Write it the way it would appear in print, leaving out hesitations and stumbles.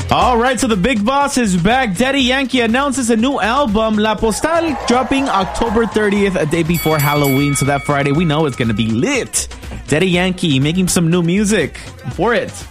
All right, so the big boss is back. Daddy Yankee announces a new album, La Postal, dropping October 30th, a day before Halloween. So that Friday, we know it's going to be lit. Daddy Yankee making some new music. For it.